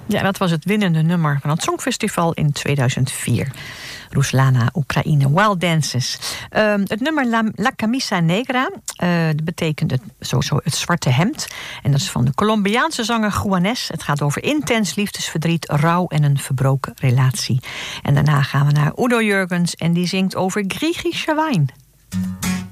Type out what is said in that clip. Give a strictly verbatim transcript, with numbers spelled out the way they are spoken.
Ja, dat was het winnende nummer van het Songfestival in tweeduizend vier. Ruslana, Oekraïne, Wild Dances. Uh, het nummer La, La Camisa Negra, uh, dat betekent het, sowieso het zwarte hemd. En dat is van de Colombiaanse zanger Juanes. Het gaat over intens liefdesverdriet, rouw en een verbroken relatie. En daarna gaan we naar Udo Jurgens en die zingt over Griechische wijn.